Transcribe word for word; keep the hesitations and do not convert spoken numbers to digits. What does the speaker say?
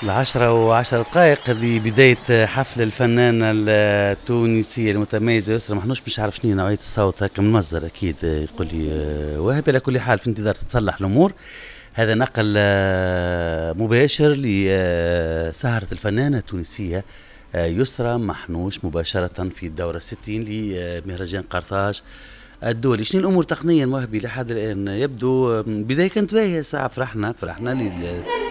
العشرة وعشر دقائق هذه بداية حفل الفنانة التونسية المتميزة يسرا محنوش. مش عارف شنو نوعية الصوت هكا من مصدر أكيد يقول لي آه، وهبي. على كل حال في انتظار تتصلح الأمور. هذا نقل آه، مباشر لسهرة الفنانة التونسية آه، يسرا محنوش مباشرة في الدورة الستين لمهرجان قرطاج الدولي. شنو الأمور تقنيا وهبي لحد الآن؟ يبدو آه، بداية كانت باهية ساعة. فرحنا فرحنا